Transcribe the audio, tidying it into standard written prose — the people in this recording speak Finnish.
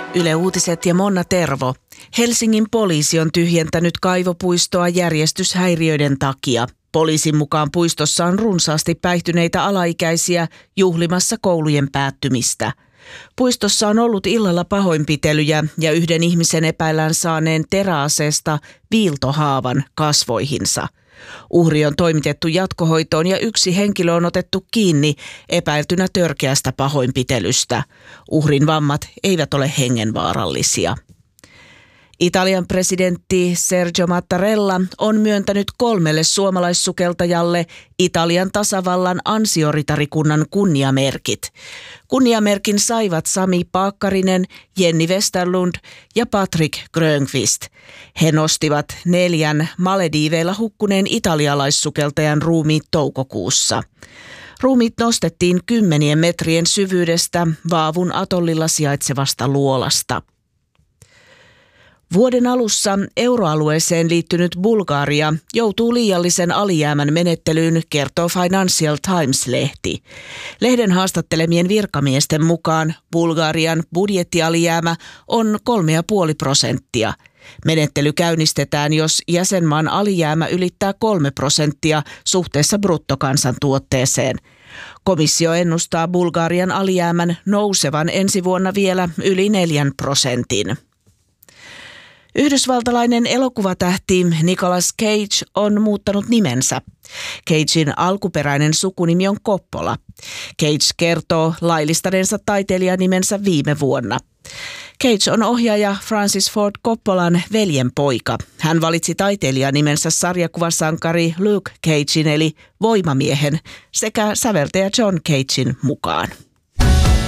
Yle Uutiset ja Monna Tervo. Helsingin poliisi on tyhjentänyt kaivopuistoa järjestyshäiriöiden takia. Poliisin mukaan puistossa on runsaasti päihtyneitä alaikäisiä juhlimassa koulujen päättymistä. Puistossa on ollut illalla pahoinpitelyjä ja yhden ihmisen epäillään saaneen teräaseesta viiltohaavan kasvoihinsa. Uhri on toimitettu jatkohoitoon ja yksi henkilö on otettu kiinni epäiltynä törkeästä pahoinpitelystä. Uhrin vammat eivät ole hengenvaarallisia. Italian presidentti Sergio Mattarella on myöntänyt 3 suomalaissukeltajalle Italian tasavallan ansioritarikunnan kunniamerkit. Kunniamerkin saivat Sami Paakkarinen, Jenni Westerlund ja Patrick Grönqvist. He nostivat 4 Malediiveilla hukkuneen italialaissukeltajan ruumiit toukokuussa. Ruumiit nostettiin 10 metrien syvyydestä Vaavun atollilla sijaitsevasta luolasta. Vuoden alussa euroalueeseen liittynyt Bulgaria joutuu liiallisen alijäämän menettelyyn, kertoo Financial Times-lehti. Lehden haastattelemien virkamiesten mukaan Bulgarian budjettialijäämä on 3,5%. Menettely käynnistetään, jos jäsenmaan alijäämä ylittää 3% suhteessa bruttokansantuotteeseen. Komissio ennustaa Bulgarian alijäämän nousevan ensi vuonna vielä yli 4%. Yhdysvaltalainen elokuvatähti Nicolas Cage on muuttanut nimensä. Cagen alkuperäinen sukunimi on Coppola. Cage kertoo laillistaneensa taiteilijanimensä viime vuonna. Cage on ohjaaja Francis Ford Coppolan veljenpoika. Hän valitsi taiteilijanimensä sarjakuvasankari Luke Cagen eli voimamiehen sekä säveltäjä John Cagen mukaan.